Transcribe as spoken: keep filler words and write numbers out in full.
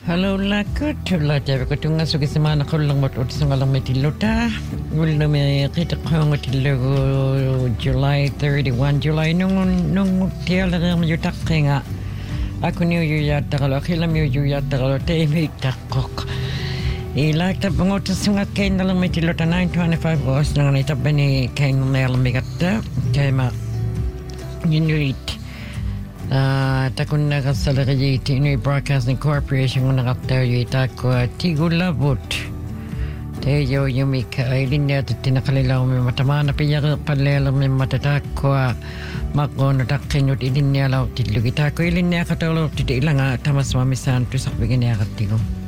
Hello lakot la tabi ko tunga sugi semana kulang mot uti sangalang metilota ulna me kita ko ngotilo July thirty-one July nung nung tiala ng yutak nga ako niyo yata kalo kilam yu yata kalo te mi takok ila ta bangot sungat kay nalang metilota nine twenty-five was nang itab ni kay nel migatta kay ma inuit Uh, takun na kasalari Tinoy Broadcasting Corporation ng nakatayo ko tigula bot tayo yumika ay linya at tinakalilaw may matama na piyak palela may matatako mako natakin yun ilinya law titlugita ko ilinya katalo titilang tamas mamisan to sa bigyan niya katigo